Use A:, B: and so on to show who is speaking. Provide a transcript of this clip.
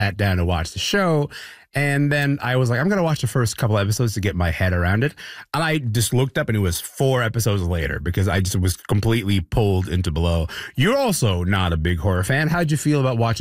A: sat down to watch the show. And then I was like, I'm going to watch the first couple episodes to get my head around it. And I just looked up and it was 4 episodes later because I just was completely pulled into Below. You're also not a big horror fan. How'd you feel about watching